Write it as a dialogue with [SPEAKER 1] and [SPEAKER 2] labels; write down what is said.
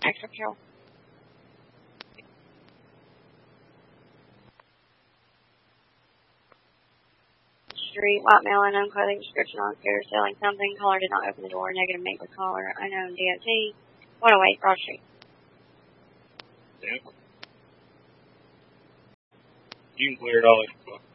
[SPEAKER 1] Extra patrol. Street, white male, unknown clothing description on scooter, selling something. Caller did not open the door. Negative, meet with caller. Unknown DOT. 108 Broad Street.
[SPEAKER 2] Yeah. You can clear it all.